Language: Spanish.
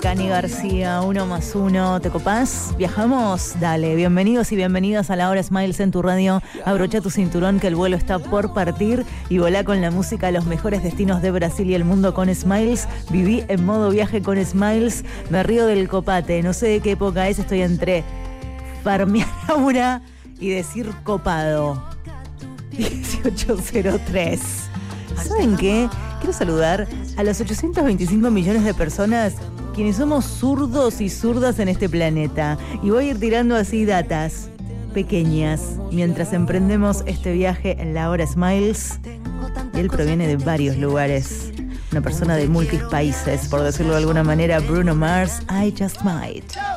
Cani García, 1 más 1. ¿Te copás? ¿Viajamos? Dale, bienvenidos y bienvenidas a la hora Smiles en tu radio. Abrocha tu cinturón que el vuelo está por partir y volá con la música a los mejores destinos de Brasil y el mundo con Smiles. Viví en modo viaje con Smiles. Me río del copate, no sé de qué época es, estoy entre farmear aura y decir copado. 1803. ¿Saben qué? Quiero saludar a los 825 millones de personas quienes somos zurdos y zurdas en este planeta. Y voy a ir tirando así datas pequeñas mientras emprendemos este viaje en la hora Smiles. Y él proviene de varios lugares. Una persona de multis países, por decirlo de alguna manera. Bruno Mars, I Just Might.